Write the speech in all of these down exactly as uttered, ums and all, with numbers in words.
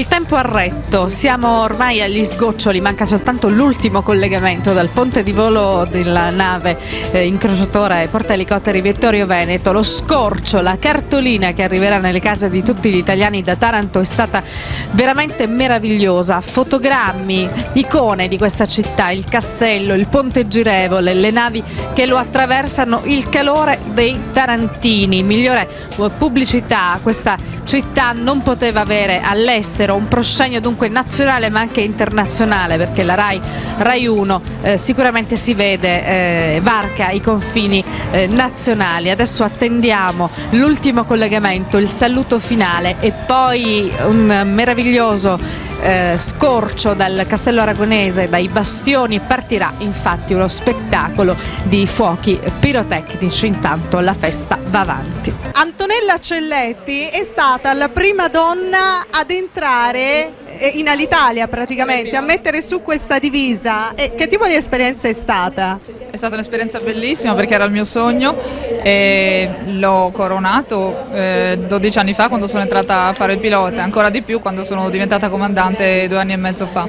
tempo ha retto, siamo ormai agli sgoccioli, manca soltanto l'ultimo collegamento dal ponte di volo della nave eh, incrociatore porta elicotteri Vittorio Veneto. Lo scorcio, la cartolina che arriverà nelle case di tutti gli italiani da Taranto è stata veramente meravigliosa. Fotogrammi, icone di questa città, il castello, il ponte girevole, le navi che lo attraversano, il calore dei tarantini. Migliore pubblicità questa città non poteva avere all'estero, un proscenio dunque nazionale ma anche internazionale, perché la RAI, RAI uno eh, sicuramente si vede, eh, varca i confini eh, nazionali. Adesso attendiamo l'ultimo collegamento, il saluto finale e poi un meraviglioso Eh, scorcio dal Castello Aragonese, dai bastioni. Partirà infatti uno spettacolo di fuochi pirotecnici, intanto la festa va avanti. Antonella Celletti è stata la prima donna ad entrare in Alitalia, praticamente, a mettere su questa divisa. E che tipo di esperienza è stata? È stata un'esperienza bellissima perché era il mio sogno e l'ho coronato eh, dodici anni fa quando sono entrata a fare il pilota, ancora di più quando sono diventata comandante due anni e mezzo fa.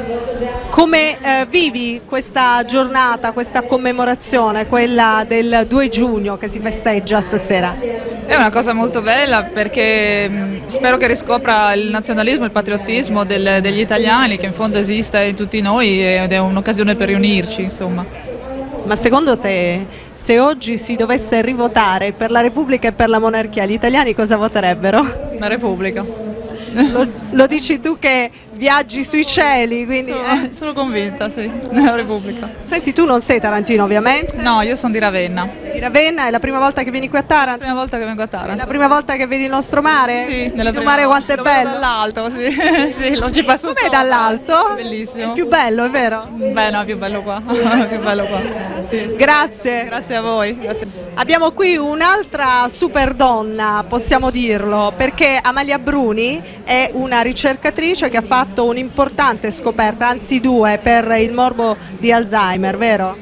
Come eh, vivi questa giornata, questa commemorazione, quella del due giugno che si festeggia stasera? È una cosa molto bella perché mh, spero che riscopra il nazionalismo, il patriottismo del, degli italiani, che in fondo esiste in tutti noi ed è un'occasione per riunirci, insomma. Ma secondo te, se oggi si dovesse rivotare per la Repubblica e per la monarchia, gli italiani cosa voterebbero? La Repubblica. Lo, lo dici tu che viaggi sui cieli, quindi... Sono, eh. sono convinta, sì, nella Repubblica. Senti, tu non sei tarantino ovviamente? No, io sono di Ravenna. Di Ravenna, è la prima volta che vieni qui a Taranto? La prima volta che vengo a Taranto. È la prima volta che vedi il nostro mare? Sì, nella il prima mare quanto è lo bello? vedo dall'alto, sì, sì, lo ci passo Com'è sopra. dall'alto? Bellissimo. È più bello, è vero? Beh, no, è più bello qua. Più bello qua. Sì, sì. Grazie. Grazie a voi. Grazie. Abbiamo qui un'altra super donna, possiamo dirlo, perché Amalia Bruni è una ricercatrice che ha fatto un'importante scoperta, anzi due, per il morbo di Alzheimer, vero?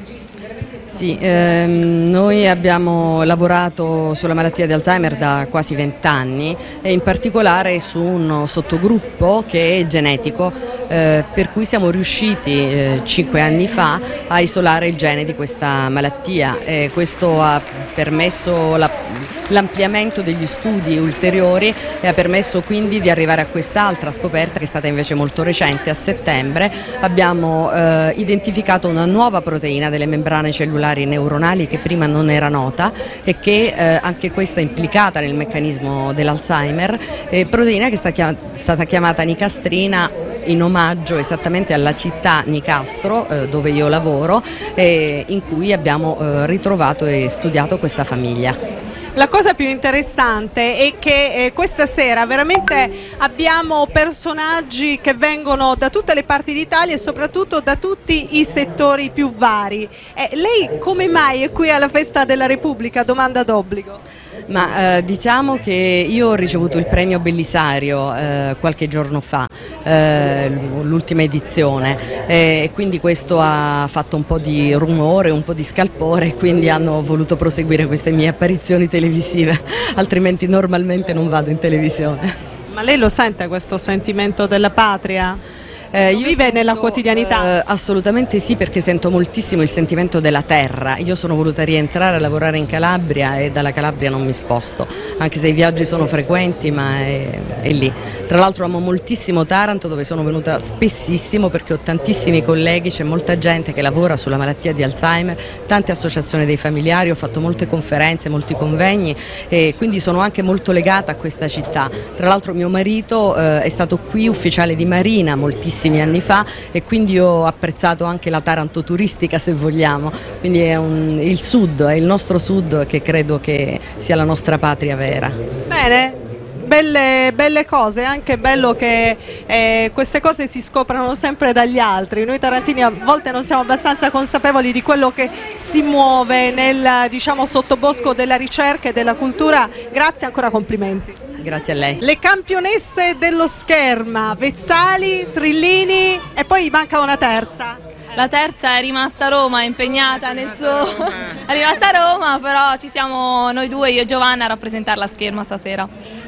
Sì, ehm, noi abbiamo lavorato sulla malattia di Alzheimer da quasi vent'anni e in particolare su un sottogruppo che è genetico, eh, per cui siamo riusciti eh, cinque anni fa a isolare il gene di questa malattia e questo ha permesso la, l'ampliamento degli studi ulteriori e ha permesso quindi di arrivare a quest'altra scoperta che è stata invece molto recente. A settembre abbiamo eh, identificato una nuova proteina delle membrane cellulari neuronali che prima non era nota e che eh, anche questa è implicata nel meccanismo dell'Alzheimer, eh, proteina che è stata chiamata nicastrina in omaggio esattamente alla città Nicastro eh, dove io lavoro, eh, in cui abbiamo eh, ritrovato e studiato questa famiglia. La cosa più interessante è che eh, questa sera veramente abbiamo personaggi che vengono da tutte le parti d'Italia e soprattutto da tutti i settori più vari. Eh, lei come mai è qui alla Festa della Repubblica? Domanda d'obbligo. Ma eh, diciamo che io ho ricevuto il premio Bellisario eh, qualche giorno fa, eh, l'ultima edizione, e quindi questo ha fatto un po' di rumore, un po' di scalpore e quindi hanno voluto proseguire queste mie apparizioni televisive, altrimenti normalmente non vado in televisione. Ma lei lo sente questo sentimento della patria? Eh, io vive sento, nella quotidianità? Eh, assolutamente sì, perché sento moltissimo il sentimento della terra. Io sono voluta rientrare a lavorare in Calabria e dalla Calabria non mi sposto, anche se i viaggi sono frequenti, ma è, è lì. Tra l'altro amo moltissimo Taranto, dove sono venuta spessissimo perché ho tantissimi colleghi, c'è molta gente che lavora sulla malattia di Alzheimer, tante associazioni dei familiari, ho fatto molte conferenze, molti convegni e quindi sono anche molto legata a questa città. Tra l'altro mio marito eh, è stato qui ufficiale di marina moltissimo anni fa e quindi ho apprezzato anche la Taranto turistica, se vogliamo, quindi è un, il sud, è il nostro sud che credo che sia la nostra patria vera. Bene. Belle, belle cose, è anche bello che eh, queste cose si scoprano sempre dagli altri. Noi tarantini a volte non siamo abbastanza consapevoli di quello che si muove nel, diciamo, sottobosco della ricerca e della cultura. Grazie, ancora complimenti. Grazie a lei. Le campionesse dello scherma, Vezzali, Trillini e poi manca una terza. La terza è rimasta a Roma, è impegnata nel suo... è rimasta a Roma, però ci siamo noi due, io e Giovanna, a rappresentare la scherma stasera.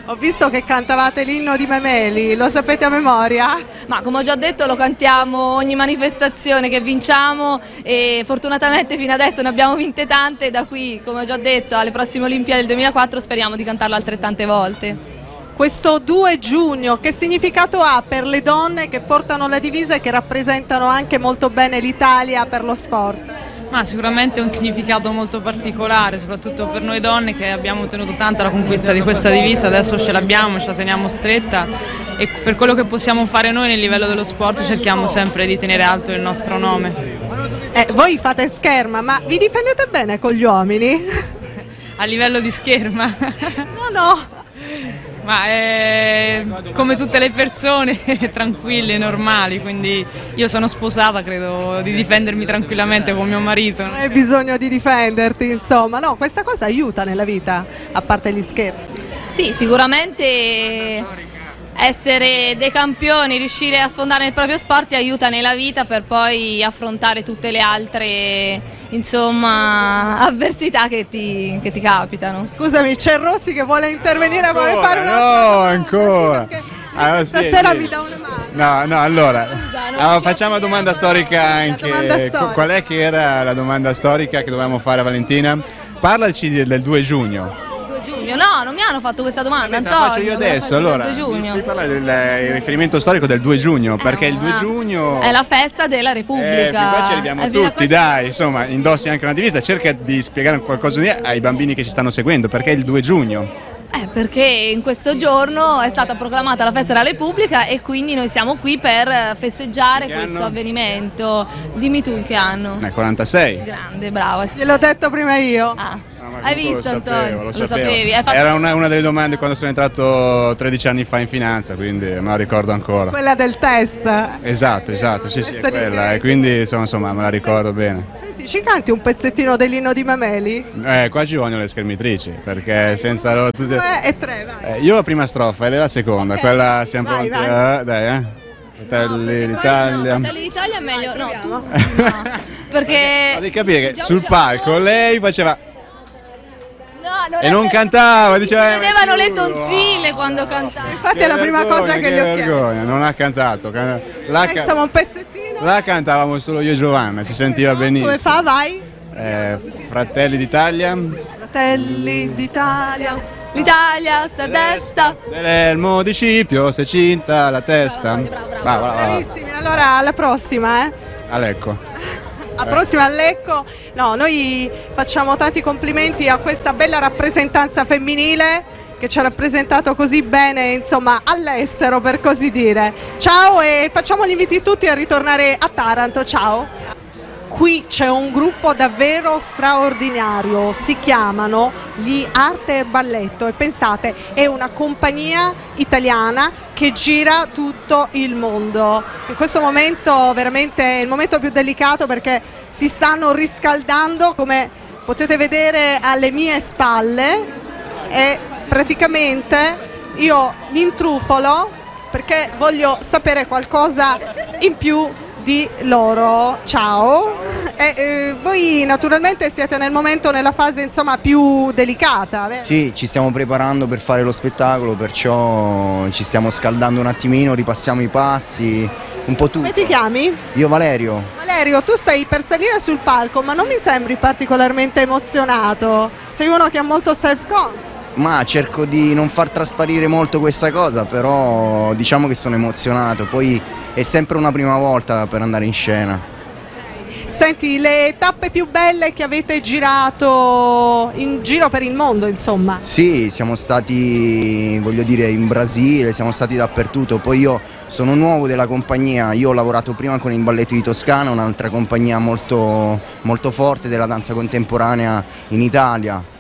Ho visto che cantavate l'inno di Memeli, lo sapete a memoria? Ma come ho già detto lo cantiamo ogni manifestazione che vinciamo e fortunatamente fino adesso ne abbiamo vinte tante, da qui come ho già detto alle prossime Olimpiadi del duemilaquattro speriamo di cantarlo altrettante volte. Questo due giugno che significato ha per le donne che portano la divisa e che rappresentano anche molto bene l'Italia per lo sport? Ma sicuramente è un significato molto particolare, soprattutto per noi donne che abbiamo ottenuto tanto la conquista di questa divisa, adesso ce l'abbiamo, ce la teniamo stretta e per quello che possiamo fare noi nel livello dello sport cerchiamo sempre di tenere alto il nostro nome. Eh, voi fate scherma, ma vi difendete bene con gli uomini? A livello di scherma? No, no. Ma è come tutte le persone, tranquille, normali, quindi io sono sposata, credo di difendermi tranquillamente con mio marito. Non hai bisogno di difenderti, insomma, no, questa cosa aiuta nella vita, a parte gli scherzi. Sì, sicuramente essere dei campioni, riuscire a sfondare nel proprio sport ti aiuta nella vita per poi affrontare tutte le altre, insomma, avversità che ti, che ti capitano. Scusami, c'è Rossi che vuole intervenire, Ancora, vuole fare una no, ancora. Allora, stasera spieghi. mi dà una mano. No, no, allora, Scusa, non allora ci facciamo la domanda storica anche. domanda storica. Qual è che era la domanda storica che dovevamo fare a Valentina? Parlaci del, del due giugno. due giugno? No, non mi hanno fatto questa domanda, Te la Antonio. faccio io me la adesso, fai tu del allora, due giugno. devi parlare del il riferimento storico del due giugno, perché il due Ah, giugno... è la festa della Repubblica. Eh, fin qua ci arriviamo Eh, fino a tutti, qua ci- dai, insomma, indossi anche una divisa, cerca di spiegare qualcosa di- ai bambini che ci stanno seguendo, perché il due giugno. Eh, perché in questo giorno è stata proclamata la festa della Repubblica e quindi noi siamo qui per festeggiare Che questo anno? avvenimento. Dimmi tu in che anno. Nel quarantasei. Grande, bravo. Gliel'ho detto prima io. Ah, No, ma hai comunque visto lo Antonio? sapevo, lo, sapevo. sapevi. Hai fatto... Era una, una delle domande quando sono entrato tredici anni fa in finanza, quindi me la ricordo ancora. Quella del test. Esatto, esatto, sì, sì, è Questo di quella, e test. quindi insomma, insomma me la ricordo bene. Senti, ci canti un pezzettino dell'inno di Memeli? Eh, qua ci vogliono le schermitrici, perché senza loro tutte... Due e tre, vai. Eh, io la prima strofa e lei la seconda, Ok. quella siamo Vai, pronti, vai. eh? Dai, eh? Fratelli No, d'Italia. Fratelli d'Italia è meglio. No, tu no. Perché Devi capire che già sul usciamo- palco lei faceva No, e non è- cantava, diceva Si vedevano le "Eh, tonsille quando cantava. Infatti è la prima vergogna, cosa che gli ho che chiesto. vergogna, non ha cantato. can- La, Eh, Insomma, un pezzettino. la cantavamo solo io e Giovanna, si sentiva benissimo. Come fa, vai? Eh, Fratelli d'Italia. Fratelli d'Italia. L'Italia sta a destra. Dell'elmo di Scipio, se cinta la testa. Bravo, bravo, bravo. Va, va, va, va. Bravissimi, allora alla prossima, eh. Alecco. A prossima a Lecco. No, noi facciamo tanti complimenti a questa bella rappresentanza femminile che ci ha rappresentato così bene, insomma, all'estero per così dire. Ciao e facciamo gli inviti tutti a ritornare a Taranto. Ciao. Qui c'è un gruppo davvero straordinario, si chiamano gli Arte e Balletto e pensate, è una compagnia italiana che gira tutto il mondo. In questo momento veramente è il momento più delicato perché si stanno riscaldando, come potete vedere alle mie spalle, e praticamente io mi intrufolo perché voglio sapere qualcosa in più di loro. Ciao. E, eh, voi naturalmente siete nel momento, nella fase insomma più delicata, vero? Sì, ci stiamo preparando per fare lo spettacolo, perciò ci stiamo scaldando un attimino, ripassiamo i passi, un po' tutto. Come ti chiami? Io Valerio. Valerio, tu stai per salire sul palco, ma non mi sembri particolarmente emozionato. Sei uno che ha molto self-confidence. Ma cerco di non far trasparire molto questa cosa, però diciamo che sono emozionato, poi è sempre una prima volta per andare in scena. Senti, le tappe più belle che avete girato in giro per il mondo, insomma. Sì, siamo stati, voglio dire, in Brasile, siamo stati dappertutto, poi io sono nuovo della compagnia, io ho lavorato prima con il Balletto di Toscana, un'altra compagnia molto, molto forte della danza contemporanea in Italia.